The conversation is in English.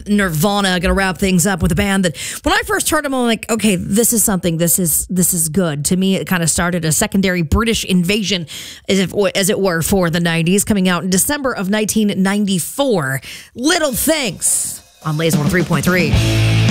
Nirvana. Gonna wrap things up with a band that when I first heard them, I'm like, okay, this is something. This is good. To me, it kind of started a secondary British invasion, as it were, for the 90s, coming out in December of 1994. Little Things on Laser 103.3.